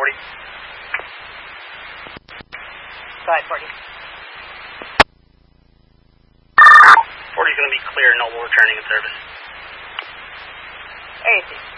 40. Go ahead, 40. 40 is going to be clear, no returning in service. AAC.